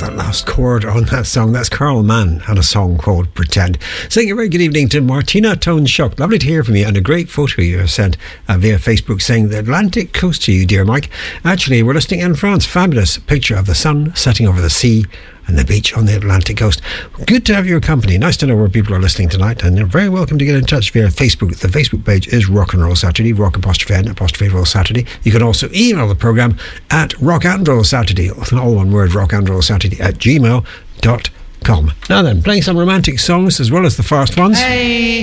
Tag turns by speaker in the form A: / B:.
A: that last chord on that song. That's Carl Mann and a song called Pretend. Saying a very good evening to Martina Tone-Schuck. Lovely to hear from you, and a great photo you have sent via Facebook saying the Atlantic coast to you, dear Mike. Actually, we're listening in France. Fabulous picture of the sun setting over the sea and the beach on the Atlantic coast. Good to have your company. Nice to know where people are listening tonight, and you're very welcome to get in touch via Facebook. The Facebook page is Rock and Roll Saturday, rock_n_roll Saturday. You can also email the programme at rockandrollsaturday, all one word, rockandrollsaturday @gmail.com. Now then, playing some romantic songs as well as the fast ones. Hey!